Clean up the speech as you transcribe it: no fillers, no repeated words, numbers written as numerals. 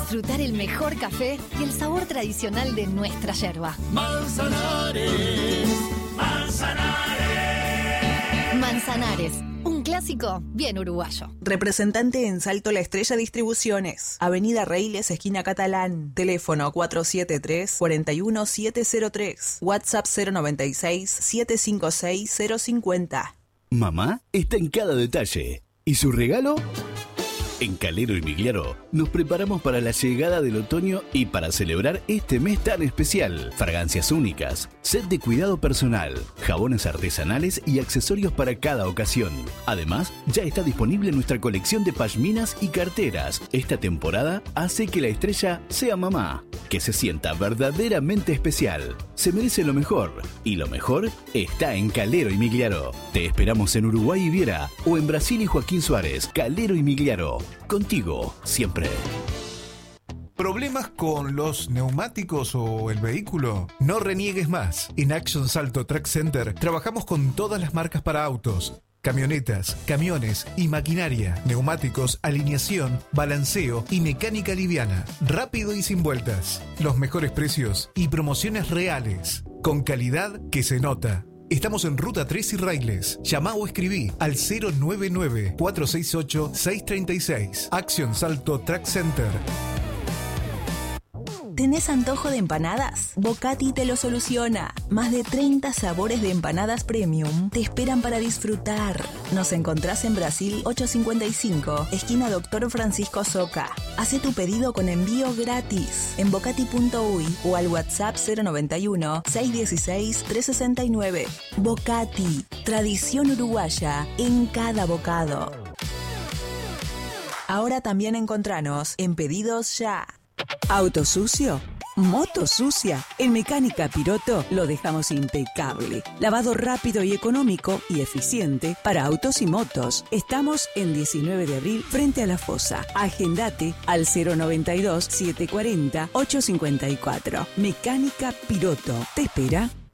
disfrutar el mejor café y el sabor tradicional de nuestra yerba. Manzanares, Manzanares. Manzanares, un clásico bien uruguayo. Representante en Salto La Estrella Distribuciones. Avenida Reiles, esquina Catalán. Teléfono 473-41703. WhatsApp 096-756-050. Mamá está en cada detalle. ¿Y su regalo? En Calero y Migliaro nos preparamos para la llegada del otoño y para celebrar este mes tan especial. Fragancias únicas, set de cuidado personal, jabones artesanales y accesorios para cada ocasión. Además, ya está disponible nuestra colección de pashminas y carteras. Esta temporada hace que la estrella sea mamá, que se sienta verdaderamente especial. Se merece lo mejor, y lo mejor está en Calero y Migliaro. Te esperamos en Uruguay y Viera o en Brasil y Joaquín Suárez. Calero y Migliaro. Contigo, siempre. ¿Problemas con los neumáticos o el vehículo? No reniegues más. En Action Salto Truck Center trabajamos con todas las marcas para autos, camionetas, camiones y maquinaria, neumáticos, alineación, balanceo y mecánica liviana. Rápido y sin vueltas. Los mejores precios y promociones reales. Con calidad que se nota. Estamos en Ruta 3 y Reiles. Llama o escribí al 099-468-636. Action Salto Truck Center. ¿Tenés antojo de empanadas? Bocati te lo soluciona. Más de 30 sabores de empanadas premium te esperan para disfrutar. Nos encontrás en Brasil 855, esquina Doctor Francisco Soca. Hacé tu pedido con envío gratis en bocati.uy o al WhatsApp 091-616-369. Bocati, tradición uruguaya en cada bocado. Ahora también encontranos en Pedidos Ya. ¿Auto sucio? ¿Moto sucia? En Mecánica Piroto lo dejamos impecable. Lavado rápido y económico y eficiente para autos y motos. Estamos en 19 de abril frente a la fosa. Agendate al 092-740-854. Mecánica Piroto. ¿Te espera?